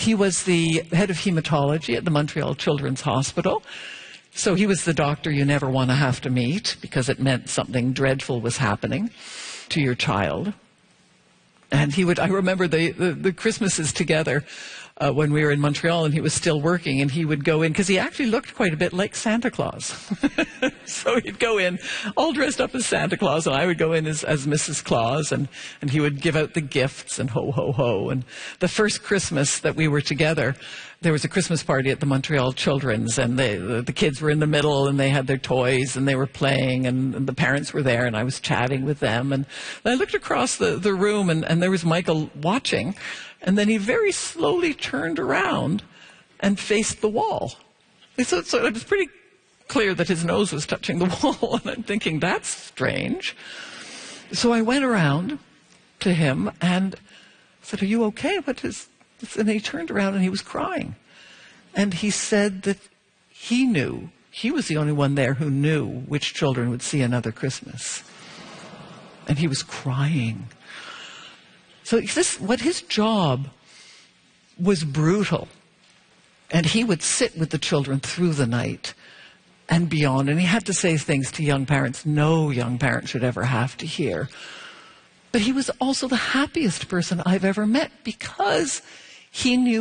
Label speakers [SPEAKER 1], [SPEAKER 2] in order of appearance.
[SPEAKER 1] He was the head of hematology at the Montreal Children's Hospital. So he was the doctor you never want to have to meet because it meant something dreadful was happening to your child. And I remember the Christmases together when we were in Montreal and he was still working, and he would go in, because he actually looked quite a bit like Santa Claus. So he'd go in all dressed up as Santa Claus, and I would go in as Mrs. Claus, and he would give out the gifts and ho, ho, ho. And the first Christmas that we were together, there was a Christmas party at the Montreal Children's, and the kids were in the middle, and they had their toys, and they were playing, and the parents were there, and I was chatting with them. And I looked across the room, and there was Michael watching, and then he very slowly turned around and faced the wall. So it was pretty clear that his nose was touching the wall, and I'm thinking, that's strange. So I went around to him and said, "Are you okay? And he turned around and he was crying. And he said that he knew, he was the only one there who knew which children would see another Christmas. And he was crying. So what his job was brutal. And he would sit with the children through the night and beyond. And he had to say things to young parents no young parent should ever have to hear. But he was also the happiest person I've ever met, because he knew